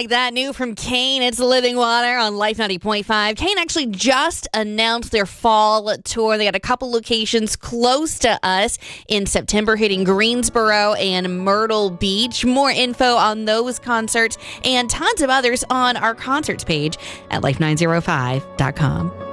like that? New from Kane. It's Living Water on Life 90.5. Kane actually just announced their fall tour. They got a couple locations close to us in September, hitting Greensboro and Myrtle Beach. More info on those concerts and tons of others on our concerts page at life905.com.